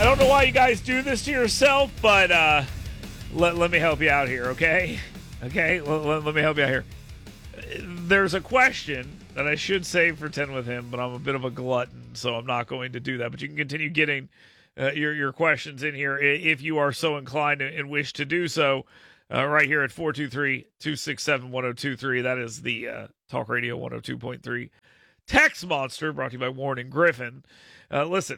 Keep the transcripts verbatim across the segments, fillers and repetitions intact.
I don't know why you guys do this to yourself, but uh, let, let me help you out here, okay? Okay, let, let, let me help you out here. There's a question that I should save for ten with him, but I'm a bit of a glutton, so I'm not going to do that. But you can continue getting uh, your, your questions in here if you are so inclined and wish to do so uh, right here at four two three, two six seven, one oh two three. That is the uh, Talk Radio one oh two point three Text Monster, brought to you by Warren and Griffin. Uh, listen.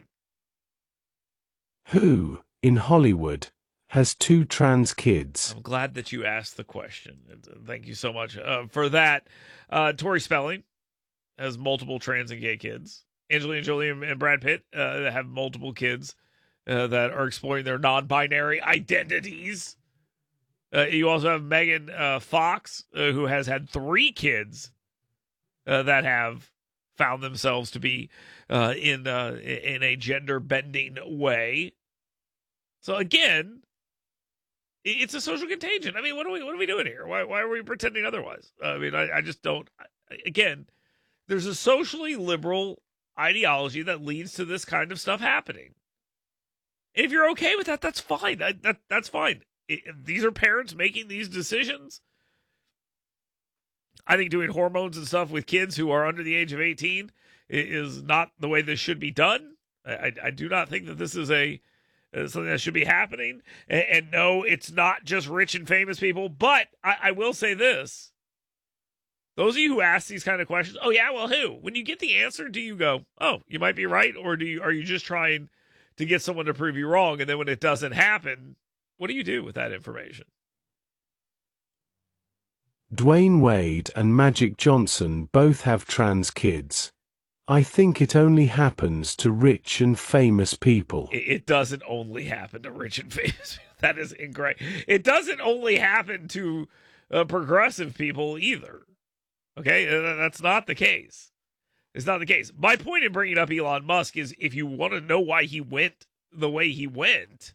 Who, in Hollywood, has two trans kids? I'm glad that you asked the question. Thank you so much uh, for that. Uh, Tori Spelling has multiple trans and gay kids. Angelina Jolie and Brad Pitt uh, have multiple kids uh, that are exploring their non-binary identities. Uh, you also have Megan uh, Fox, uh, who has had three kids uh, that have found themselves to be uh, in uh, in a gender-bending way. So again, it's a social contagion. I mean, what are we what are we doing here? Why why are we pretending otherwise? I mean, I, I just don't. Again, there's a socially liberal ideology that leads to this kind of stuff happening. If you're okay with that, that's fine. That, that that's fine. It, these are parents making these decisions. I think doing hormones and stuff with kids who are under the age of eighteen is not the way this should be done. I, I, I do not think that this is a uh, something that should be happening. And, and no, it's not just rich and famous people. But I, I will say this. Those of you who ask these kind of questions, oh, yeah, well, who? When you get the answer, do you go, oh, you might be right? Or do you are you just trying to get someone to prove you wrong? And then when it doesn't happen, what do you do with that information? Dwayne Wade and Magic Johnson both have trans kids. I think it only happens to rich and famous people. It doesn't only happen to rich and famous. That is incorrect. It doesn't only happen to uh, progressive people either. Okay, that's not the case. It's not the case. My point in bringing up Elon Musk is if you want to know why he went the way he went,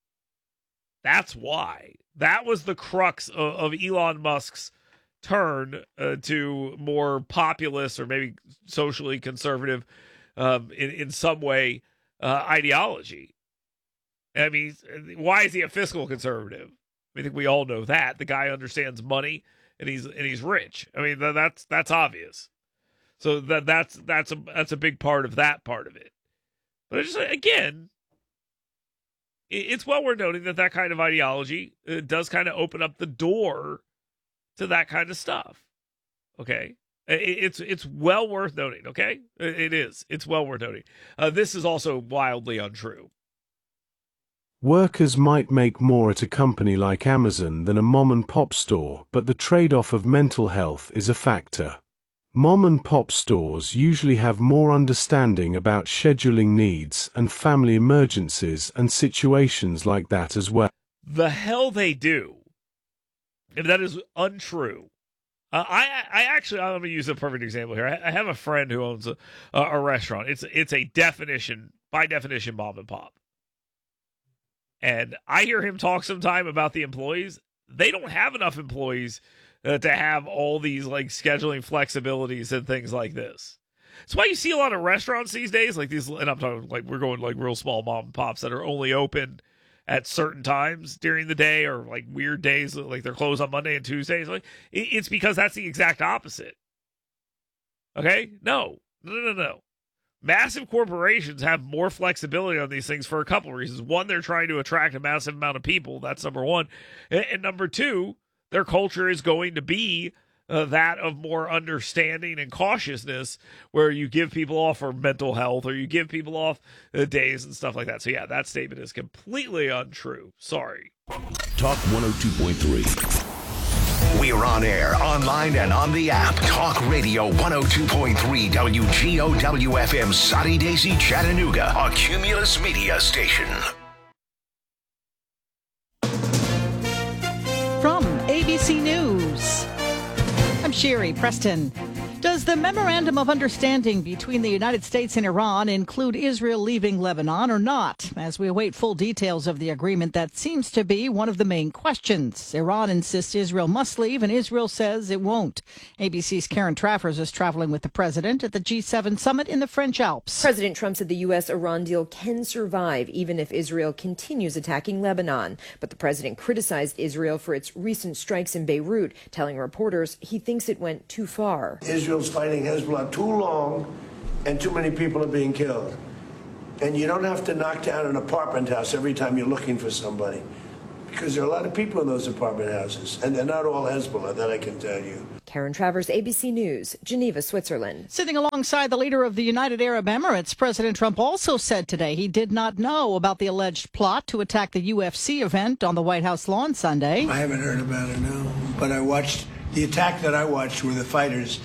that's why. That was the crux of, of Elon Musk's turn uh, to more populist or maybe socially conservative um, in, in some way uh, ideology. I mean, why is he a fiscal conservative? I think we all know that. The guy understands money and he's and he's rich. I mean, that's that's obvious. So that that's that's a that's a big part of that part of it. But it's just, again, it's well worth noting that that kind of ideology uh, does kind of open up the door to that kind of stuff. Okay, it's it's well worth noting. Okay, it is. It's well worth noting. Uh, this is also wildly untrue. Workers might make more at a company like Amazon than a mom-and-pop store, but the trade-off of mental health is a factor. Mom-and-pop stores usually have more understanding about scheduling needs and family emergencies and situations like that as well. The hell they do. If that is untrue. Uh, I I actually, I'm going to use a perfect example here. I, I have a friend who owns a, a restaurant. It's it's a definition, by definition, mom and pop. And I hear him talk sometime about the employees. They don't have enough employees uh, to have all these like scheduling flexibilities and things like this. That's why you see a lot of restaurants these days, like these, and I'm talking like we're going like real small mom and pops that are only open at certain times during the day or like weird days, like they're closed on Monday and Tuesdays. Like it's because that's the exact opposite. Okay? No, no, no, no. Massive corporations have more flexibility on these things for a couple of reasons. One, they're trying to attract a massive amount of people. That's number one. And, and number two, their culture is going to be uh, that of more understanding and cautiousness, where you give people off for mental health or you give people off uh, days and stuff like that. So yeah, that statement is completely untrue. Sorry. Talk one oh two point three. We're on air, online, and on the app. Talk Radio one oh two point three W G O W F M, Sunny Daisy, Chattanooga, a Cumulus Media station. From A B C News, I'm Sherry Preston. Does the memorandum of understanding between the United States and Iran include Israel leaving Lebanon or not? As we await full details of the agreement, that seems to be one of the main questions. Iran insists Israel must leave, and Israel says it won't. A B C's Karen Travers is traveling with the president at the G seven summit in the French Alps. President Trump said the U S Iran deal can survive even if Israel continues attacking Lebanon. But the president criticized Israel for its recent strikes in Beirut, telling reporters he thinks it went too far. Israel's fighting Hezbollah too long, and too many people are being killed. And you don't have to knock down an apartment house every time you're looking for somebody, because there are a lot of people in those apartment houses, and they're not all Hezbollah, that I can tell you. Karen Travers, A B C News, Geneva, Switzerland. Sitting alongside the leader of the United Arab Emirates, President Trump also said today he did not know about the alleged plot to attack the U F C event on the White House lawn Sunday. I haven't heard about it, no, but I watched. The attack that I watched were the fighters.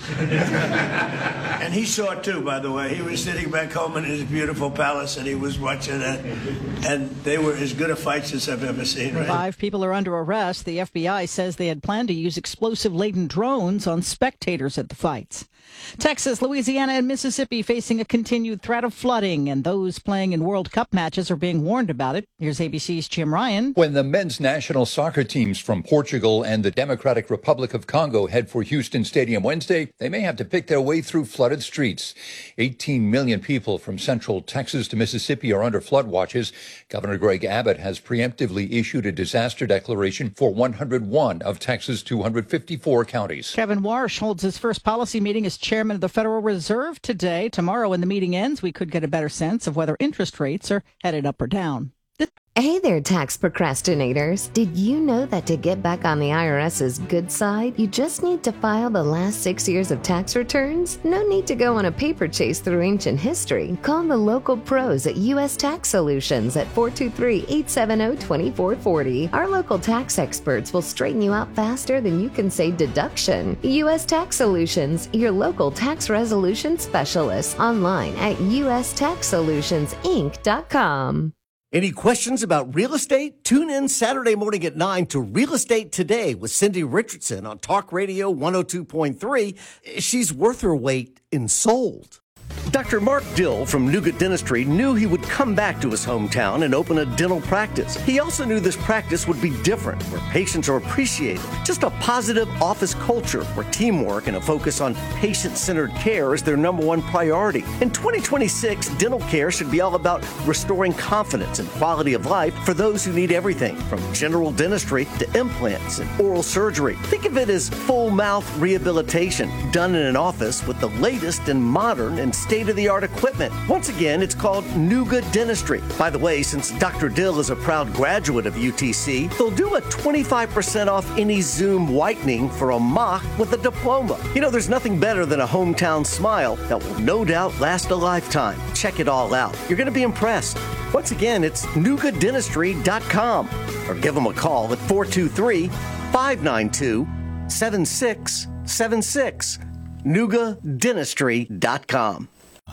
And he saw it too, by the way. He was sitting back home in his beautiful palace and he was watching it. And they were as good a fights as I've ever seen. Right? Five people are under arrest. The F B I says they had planned to use explosive-laden drones on spectators at the fights. Texas, Louisiana, and Mississippi facing a continued threat of flooding, and those playing in World Cup matches are being warned about it. Here's A B C's Jim Ryan. When the men's national soccer teams from Portugal and the Democratic Republic of Congo head for Houston Stadium Wednesday, they may have to pick their way through flooded streets. eighteen million people from central Texas to Mississippi are under flood watches. Governor Greg Abbott has preemptively issued a disaster declaration for one hundred one of Texas' two hundred fifty-four counties. Kevin Warsh holds his first policy meeting as chairman of the Federal Reserve today. Tomorrow, when the meeting ends, we could get a better sense of whether interest rates are headed up or down. Hey there, tax procrastinators. Did you know that to get back on the IRS's good side, you just need to file the last six years of tax returns? No need to go on a paper chase through ancient history. Call the local pros at U S Tax Solutions at four two three, eight seven zero, two four four zero. Our local tax experts will straighten you out faster than you can say deduction. U S Tax Solutions, your local tax resolution specialist. Online at U S tax solutions inc dot com. Any questions about real estate? Tune in Saturday morning at nine to Real Estate Today with Cindy Richardson on Talk Radio one oh two point three. She's worth her weight in sold. Doctor Mark Dill from Nougat Dentistry knew he would come back to his hometown and open a dental practice. He also knew this practice would be different, where patients are appreciated. Just a positive office culture where teamwork and a focus on patient-centered care is their number one priority. In twenty twenty-six, dental care should be all about restoring confidence and quality of life for those who need everything, from general dentistry to implants and oral surgery. Think of it as full mouth rehabilitation done in an office with the latest and modern and state-of-the-art equipment. Once again, it's called Nougat Dentistry. By the way, since Doctor Dill is a proud graduate of U T C, they'll do a twenty-five percent off any Zoom whitening for a mock with a diploma. You know, there's nothing better than a hometown smile that will no doubt last a lifetime. Check it all out. You're going to be impressed. Once again, it's nougat dentistry dot com or give them a call at four two three, five nine two, seven six seven six. nougat dentistry dot com.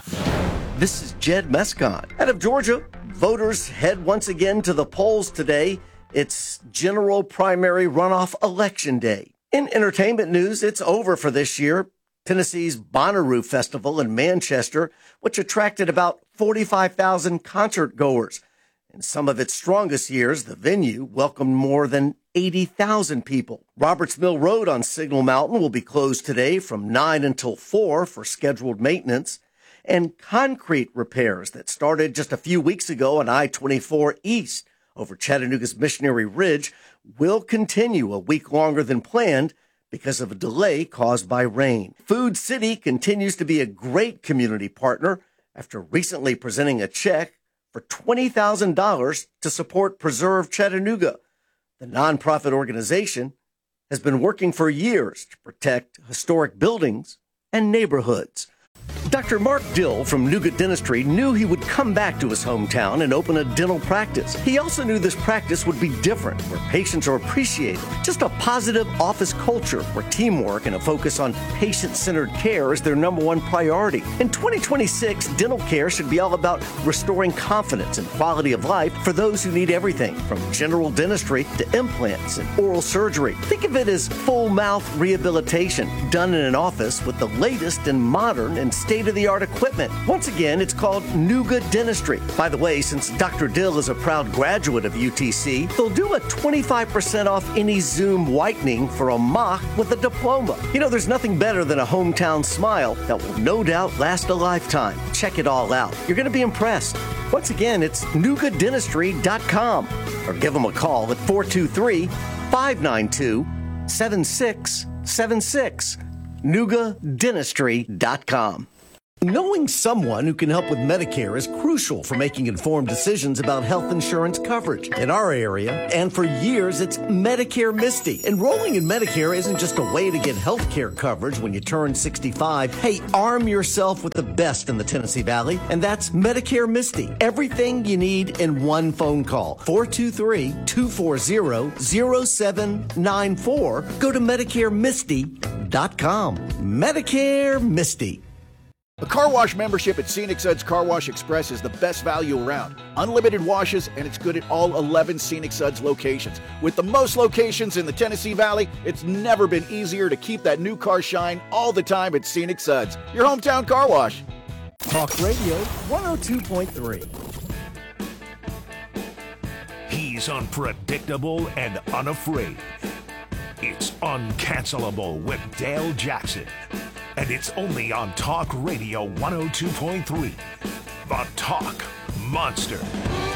This is Jed Mescon. Out of Georgia, voters head once again to the polls today. It's general primary runoff election day. In entertainment news, it's over for this year. Tennessee's Bonnaroo Festival in Manchester, which attracted about forty-five thousand concert goers. In some of its strongest years, the venue welcomed more than eighty thousand people. Roberts Mill Road on Signal Mountain will be closed today from nine until four for scheduled maintenance. And concrete repairs that started just a few weeks ago on I twenty-four East over Chattanooga's Missionary Ridge will continue a week longer than planned because of a delay caused by rain. Food City continues to be a great community partner after recently presenting a check for twenty thousand dollars to support Preserve Chattanooga. The nonprofit organization has been working for years to protect historic buildings and neighborhoods. Doctor Mark Dill from Nuga Dentistry knew he would come back to his hometown and open a dental practice. He also knew this practice would be different, where patients are appreciated. Just a positive office culture where teamwork and a focus on patient-centered care is their number one priority. In twenty twenty-six, dental care should be all about restoring confidence and quality of life for those who need everything, from general dentistry to implants and oral surgery. Think of it as full mouth rehabilitation done in an office with the latest and modern and state-of-the-art equipment. Once again, it's called Nuga Dentistry. By the way, since Doctor Dill is a proud graduate of U T C, they'll do a twenty-five percent off any Zoom whitening for a mock with a diploma. You know, there's nothing better than a hometown smile that will no doubt last a lifetime. Check it all out. You're going to be impressed. Once again, it's nuga dentistry dot com or give them a call at four two three, five nine two, seven six seven six. nuga dentistry dot com. Knowing someone who can help with Medicare is crucial for making informed decisions about health insurance coverage. In our area, and for years, it's Medicare Misty. Enrolling in Medicare isn't just a way to get health care coverage when you turn sixty-five. Hey, arm yourself with the best in the Tennessee Valley, and that's Medicare Misty. Everything you need in one phone call. four two three, two four zero, zero seven nine four. Go to medicare misty dot com. Medicare Misty. A car wash membership at Scenic Suds Car Wash Express is the best value around. Unlimited washes, and it's good at all eleven Scenic Suds locations. With the most locations in the Tennessee Valley, it's never been easier to keep that new car shine all the time at Scenic Suds, your hometown car wash. Talk Radio one oh two point three. He's unpredictable and unafraid. It's Uncancelable with Dale Jackson. And it's only on Talk Radio one oh two point three. The Talk Monster.